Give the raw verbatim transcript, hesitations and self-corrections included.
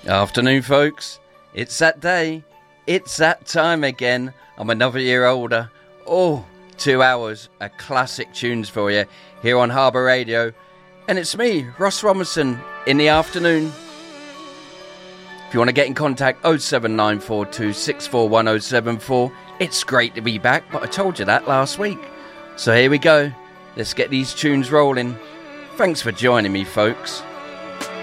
Afternoon, folks. It's that day. It's that time again. I'm another year older. Oh, two hours of classic tunes for you here on Harbour Radio. And it's me, Ross Robinson, in the afternoon. If you want to get in contact, oh seven nine four two six four one oh seven four. It's great to be back, but I told you that last week. So here we go. Let's get these tunes rolling. Thanks for joining me, folks.